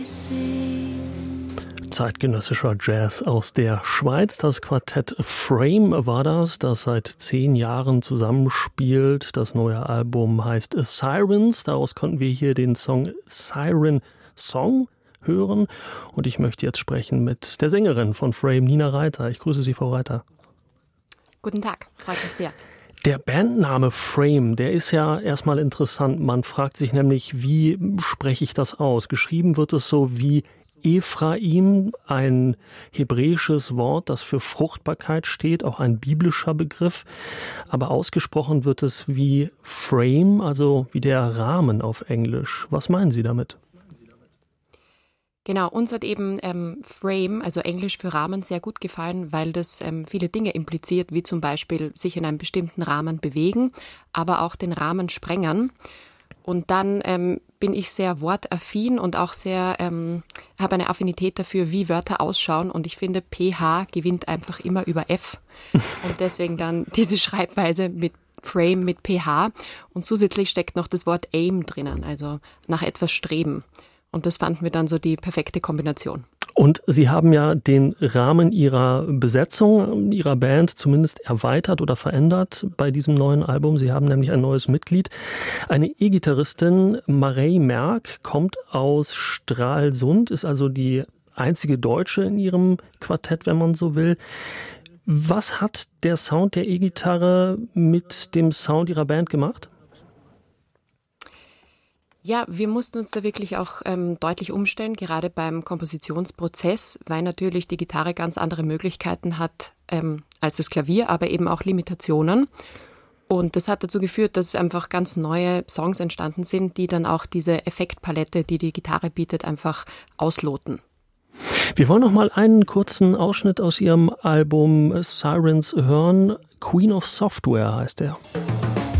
Zeitgenössischer Jazz aus der Schweiz. Das Quartett Frame war das seit 10 Jahren zusammenspielt. Das neue Album heißt Sirens. Daraus konnten wir hier den Song Siren Song hören. Und ich möchte jetzt sprechen mit der Sängerin von Frame, Nina Reiter. Ich grüße Sie, Frau Reiter. Guten Tag, freut mich sehr. Der Bandname Frame, der ist ja erstmal interessant. Man fragt sich nämlich, wie spreche ich das aus? Geschrieben wird es so wie Ephraim, ein hebräisches Wort, das für Fruchtbarkeit steht, auch ein biblischer Begriff. Aber ausgesprochen wird es wie Frame, also wie der Rahmen auf Englisch. Was meinen Sie damit? Genau, uns hat eben Frame, also Englisch für Rahmen, sehr gut gefallen, weil das viele Dinge impliziert, wie zum Beispiel sich in einem bestimmten Rahmen bewegen, aber auch den Rahmen sprengen. Und dann bin ich sehr wortaffin und auch sehr, habe eine Affinität dafür, wie Wörter ausschauen. Und ich finde, PH gewinnt einfach immer über F. Und deswegen dann diese Schreibweise mit Frame mit PH. Und zusätzlich steckt noch das Wort Aim drinnen, also nach etwas streben. Und das fanden wir dann so die perfekte Kombination. Und Sie haben ja den Rahmen Ihrer Besetzung, Ihrer Band zumindest erweitert oder verändert bei diesem neuen Album. Sie haben nämlich ein neues Mitglied. Eine E-Gitarristin, Marey Merck, kommt aus Stralsund, ist also die einzige Deutsche in ihrem Quartett, wenn man so will. Was hat der Sound der E-Gitarre mit dem Sound Ihrer Band gemacht? Ja, wir mussten uns da wirklich auch deutlich umstellen, gerade beim Kompositionsprozess, weil natürlich die Gitarre ganz andere Möglichkeiten hat als das Klavier, aber eben auch Limitationen. Und das hat dazu geführt, dass einfach ganz neue Songs entstanden sind, die dann auch diese Effektpalette, die die Gitarre bietet, einfach ausloten. Wir wollen noch mal einen kurzen Ausschnitt aus Ihrem Album Sirens hören. Queen of Software heißt er.